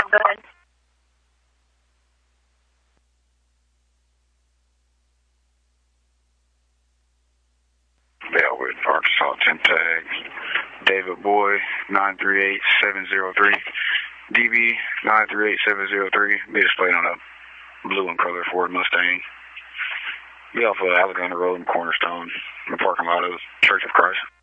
Go ahead. Bellwood, Arkansas, 10 tags. David Boy, 938703. DB, 938703. Be displayed on a blue and color Ford Mustang. Be off of Alexander Road and Cornerstone in the parking lot of Church of Christ.